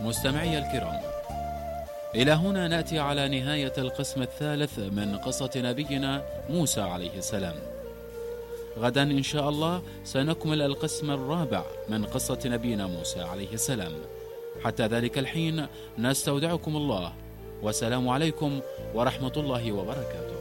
مستمعي الكرام، إلى هنا نأتي على نهاية القسم الثالث من قصة نبينا موسى عليه السلام. غدا إن شاء الله سنكمل القسم الرابع من قصة نبينا موسى عليه السلام. حتى ذلك الحين نستودعكم الله، والسلام عليكم ورحمة الله وبركاته.